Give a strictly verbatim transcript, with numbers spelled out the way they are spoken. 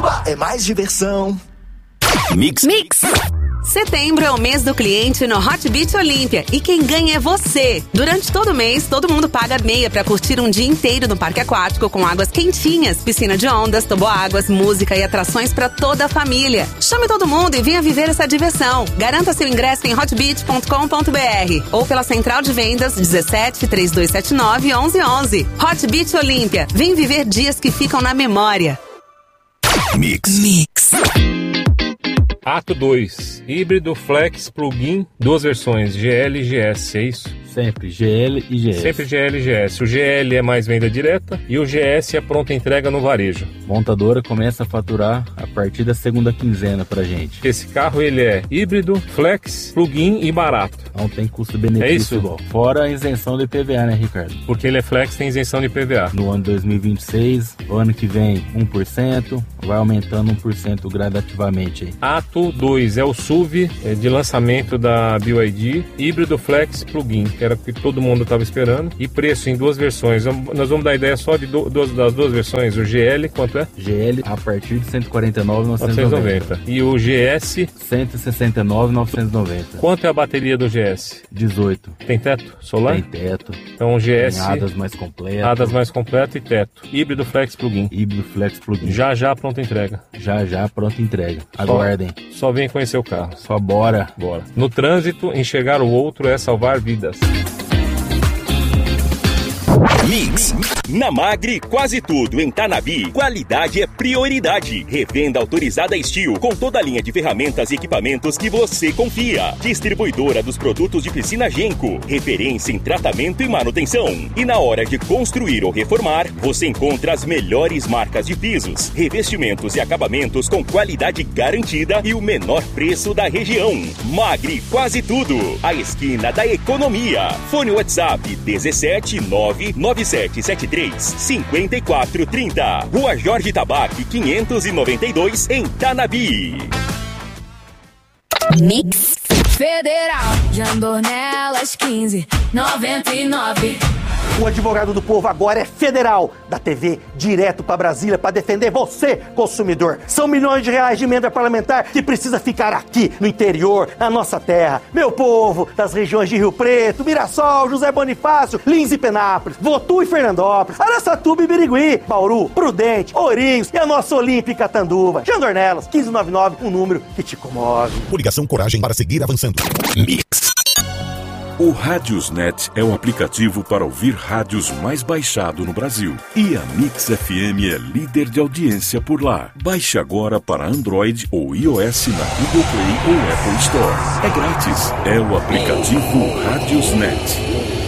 Oba é mais diversão. Mix. Mix. Setembro é o mês do cliente no Hot Beach Olímpia e quem ganha é você. Durante todo o mês, todo mundo paga meia pra curtir um dia inteiro no parque aquático com águas quentinhas, piscina de ondas, toboáguas, música e atrações pra toda a família. Chame todo mundo e venha viver essa diversão. Garanta seu ingresso em hot beach ponto com ponto b r ou pela central de vendas dezessete, trinta e dois setenta e nove, onze onze. Hot Beach Olímpia. Vem viver dias que ficam na memória. Mix. Mix. Ato dois. Híbrido Flex Plug-in, duas versões, G L e G S, é isso? Sempre, G L e G S. Sempre G L e G S. O G L é mais venda direta e o G S é pronta entrega no varejo. Montadora começa a faturar a partir da segunda quinzena pra gente. Esse carro ele é híbrido, flex, plug-in e barato. Não tem custo-benefício É isso? igual. Fora a isenção do I P V A, né, Ricardo? Porque ele é flex, tem isenção de I P V A. No ano dois mil e vinte e seis, o ano que vem um por cento, vai aumentando um por cento gradativamente aí. Ato dois é o S U V é de lançamento da B Y D, híbrido flex plug-in, que era o que todo mundo estava esperando, e preço em duas versões. Nós vamos dar ideia só de do, duas, das duas versões. O G L, quanto é? G L a partir de cento e quarenta e nove mil novecentos e noventa. E o G S? cento e sessenta e nove mil novecentos e noventa. Quanto é a bateria do G S? dezoito. Tem teto solar? Tem teto. Então o G S... Tem hadas mais completo. Hadas mais completo e teto. Híbrido flex plug-in. Híbrido flex plug-in. Já já pronta entrega. Já já pronta entrega. Aguardem. Só, só vem conhecer o carro. Só bora. Bora. No trânsito, enxergar o outro é salvar vidas. Mix. Na Magri, quase tudo em Tanabi. Qualidade é prioridade. Revenda autorizada Steel, com toda a linha de ferramentas e equipamentos que você confia. Distribuidora dos produtos de piscina Genco. Referência em tratamento e manutenção. E na hora de construir ou reformar, você encontra as melhores marcas de pisos, revestimentos e acabamentos com qualidade garantida e o menor preço da região. Magri, quase tudo. A esquina da economia. Fone WhatsApp dezessete nove nove sete sete três cinco quatro três zero. Rua Jorge Tabaque quinhentos e noventa e dois, em Tanabi. Mix. Federal de Andornelas quinze noventa e nove. O advogado do povo agora é federal, da T V direto pra Brasília para defender você, consumidor. São milhões de reais de emenda parlamentar que precisa ficar aqui no interior, na nossa terra. Meu povo das regiões de Rio Preto, Mirassol, José Bonifácio, Lins e Penápolis, Votu e Fernandópolis, Araçatuba e Birigui, Bauru, Prudente, Ourinhos e a nossa Olímpica Tanduva. Jandornelas, quinze noventa e nove, um número que te comove. Coligação Coragem para seguir avançando. Mix. O Radiosnet é o aplicativo para ouvir rádios mais baixado no Brasil. E a Mix F M é líder de audiência por lá. Baixe agora para Android ou iOS na Google Play ou Apple Store. É grátis. É o aplicativo Radiosnet.